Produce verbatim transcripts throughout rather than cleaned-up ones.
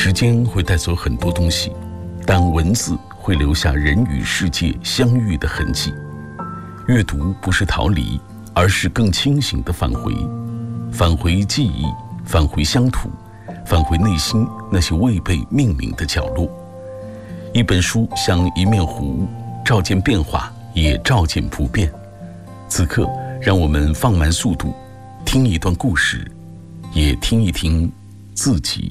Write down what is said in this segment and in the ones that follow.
时间会带走很多东西，但文字会留下人与世界相遇的痕迹。阅读不是逃离，而是更清醒的返回，返回记忆，返回乡土，返回内心那些未被命名的角落。一本书像一面湖，照见变化，也照见不变。此刻，让我们放慢速度，听一段故事，也听一听自己。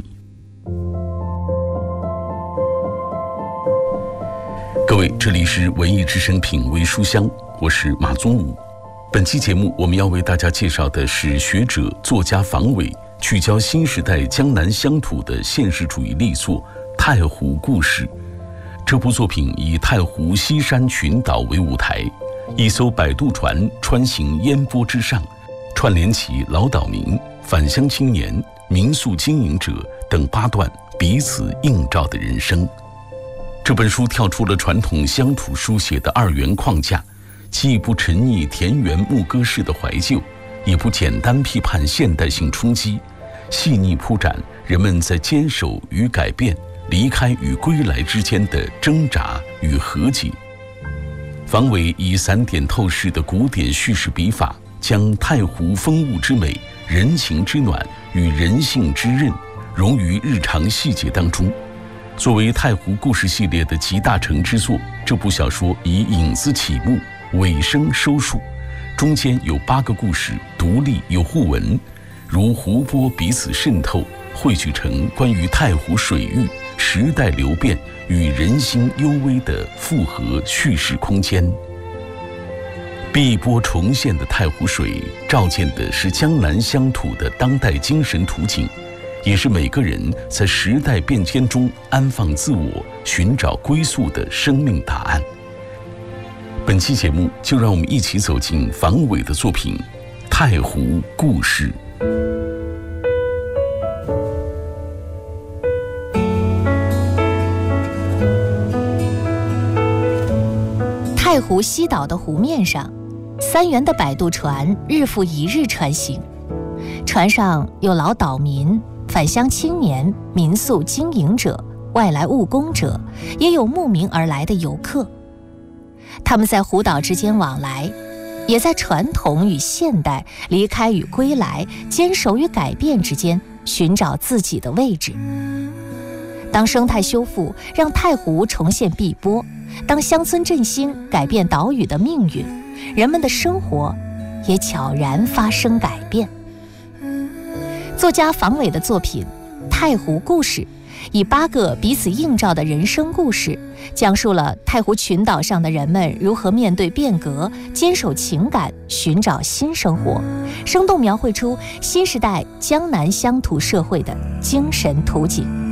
各位，这里是文艺之声品味书香，我是马宗武。本期节目我们要为大家介绍的是学者作家房伟聚焦新时代江南乡土的现实主义力作《太湖故事》。这部作品以太湖西山群岛为舞台，一艘摆渡船穿行烟波之上，串联起老岛民、返乡青年、民宿经营者等八段彼此映照的人生。这本书跳出了传统乡土书写的二元框架，既不沉溺田园牧歌式的怀旧，也不简单批判现代性冲击，细腻铺展人们在坚守与改变、离开与归来之间的挣扎与和解。房伟以散点透视的古典叙事笔法，将太湖风物之美、人情之暖与人性之韧融于日常细节当中。作为太湖故事系列的集大成之作，这部小说以影子起幕，尾声收束，中间有八个故事独立又互文，如湖波彼此渗透，汇聚成关于太湖水域、时代流变与人心幽微的复合叙事空间。碧波重现的太湖水，照见的是江南乡土的当代精神图景，也是每个人在时代变迁中安放自我、寻找归宿的生命答案。本期节目就让我们一起走进房伟的作品《太湖故事》。 太湖西岛的湖面上，三元的摆渡船日复一日穿行，船上有老岛民、返乡青年、民宿经营者、外来务工者，也有慕名而来的游客。他们在湖岛之间往来，也在传统与现代、离开与归来、坚守与改变之间寻找自己的位置。当生态修复让太湖重现碧波，当乡村振兴改变岛屿的命运，人们的生活也悄然发生改变。作家房伟的作品《太湖故事》以八个彼此映照的人生故事，讲述了太湖群岛上的人们如何面对变革、坚守情感、寻找新生活，生动描绘出新时代江南乡土社会的精神图景。